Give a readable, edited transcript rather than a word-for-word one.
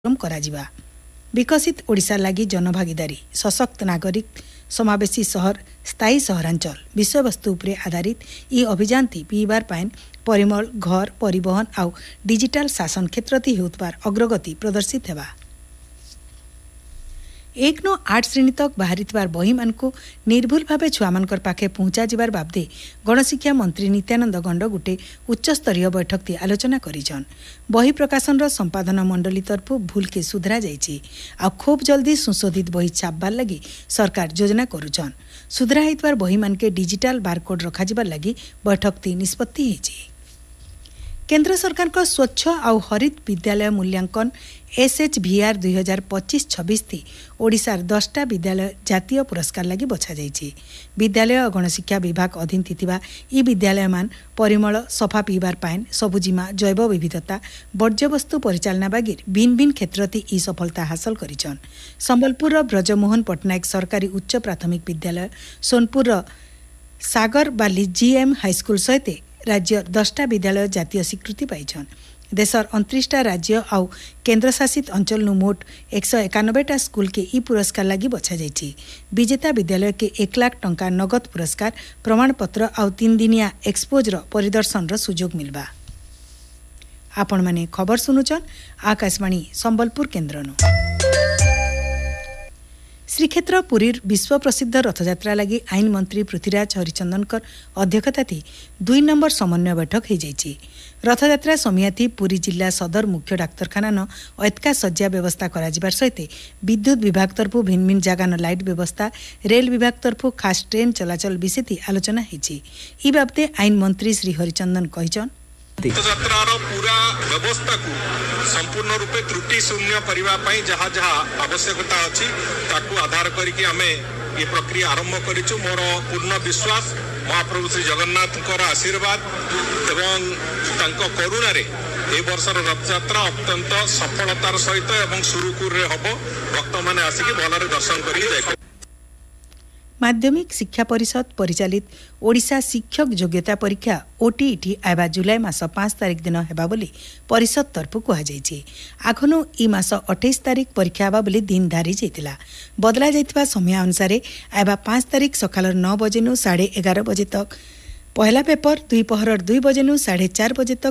କରାଯିବା। विकसित ओडिशा लागि जनभागीदारी सशक्त नागरिक समावेशी शहर स्थायी सहरांचल विषयवस्तु उपरे आधारित ई अभियान थी पीबार पाइन परिमल घर परिवहन आउ डिजिटल शासन क्षेत्र थी होतबार अग्रगति प्रदर्शित हेबा। 1 नु 8 श्रेणी तक बाहरी बही मान को निर्भुल भाव छुआ मान पाखे पहुंचा जिबार बाबदे गणशिक्षा मंत्री नित्यानंद गंड गुटे उच्च स्तरीय बैठक थी आलोचना करिछन। बही प्रकाशन रो संपादन मंडली तरफ भूल के सुधरा जाइछि आ खूब जल्दी संशोधित बही छापबार लगी सरकार योजना करुछन। सुधरा हेतबार बही मान के डिजिटल बारकोड रखा जिबार लगी बैठक थी निष्पत्ति हेछि। केंद्र सरकार का स्वच्छ आउ हरित विद्यालय मूल्यांकन SHVR 2025-26 थी ओडिशार 10टा विद्यालय जातीय पुरस्कार लगी बछा जाइछि। विद्यालय और गणशिक्षा विभाग अधीन थितिबा ई विद्यालय मान परिमल सफा पीबार पाइन सबुजिमा जैव विविधता वर्ज्यवस्तु परिचालना बागिर भिन्न भिन्न क्षेत्र थी ई सफलता हासिल करिछन। संबलपुर ब्रजमोहन पट्टनायक सरकारी उच्च प्राथमिक विद्यालय सोनपुर सागर बाली GM हाईस्कूल सहित राज्य 10टा विद्यालय जातीय स्वीकृति पाइछन। देशर 29टा राज्य आउ केन्द्रशासित अंचल नु मोट 191टा स्कूल के ई पुरस्कार लगी बछा जाइछि। विजेता विद्यालय के 1 लाख टंका नगद पुरस्कार प्रमाण पत्र आउ 3 दिनिया एक्सपोजर परिदर्शन रो सुजोग मिलबा। आपण माने खबर सुनुचन आकाशवाणी संबलपुर केन्द्रनु। श्रीक्षेत्र पुरी विश्व प्रसिद्ध रथयात्रा लगी आईन मंत्री पृथ्वीराज हरिचंदनकर अध्यक्षता थी 2 नंबर समन्वय बैठक हो जाइछि। रथयात्रा समियाथी पुरी जिला सदर मुख्य डाक्तरखाना न ऐतका सज्जा व्यवस्था कराजिबार सहित विद्युत विभाग तरफ भिन्न भिन्न जगान लाइट व्यवस्था रेल विभाग तरफ खास ट्रेन चलाचल विषय आलोचना होइछि। ई बाबते आईन मंत्री श्री हरिचंदन कहिछन रथयात्रार पूरा व्यवस्था को संपूर्ण रूपे त्रुटि शून्य करबा पई जहा जहा आवश्यकता अछि ताकू आधार करिके हमें ये प्रक्रिया आरंभ करिछु। मोर पूर्ण विश्वास महाप्रभु श्री जगन्नाथकर आशीर्वाद एवं तांको करुणा रे ए वर्षर रथयात्रा अत्यंत सफलतार सहित एवं सुरुखुर रे हबो। भक्त माने आसिके भलरे दर्शन करि जाय। माध्यमिक शिक्षा परिषद परिचालित ओडिशा शिक्षक योग्यता परीक्षा OTET आइबा जुलाई मास 5 तारिख दिन हेबा बोली परिषद तरफ कहा जाइछि। आखनु ई मास 28 तारिख परीक्षा हेबा बोली दिन धारी जाइतिला। बदला जाइतबा समय अनुसार आइबा 5 तारिख सकाल 9 बजे नु 11:30 बजे तक पहला पेपर 2 पहर 2 बजे नु 4:30 बजे तक